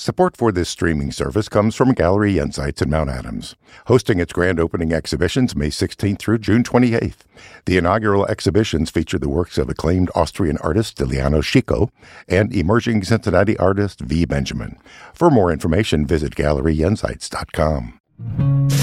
Support for this streaming service comes from Gallery Insights in Mount Adams, hosting its grand opening exhibitions May 16th through June 28th. The inaugural exhibitions feature the works of acclaimed Austrian artist Stiliano Chico and emerging Cincinnati artist V. Benjamin. For more information, visit galleryinsights.com.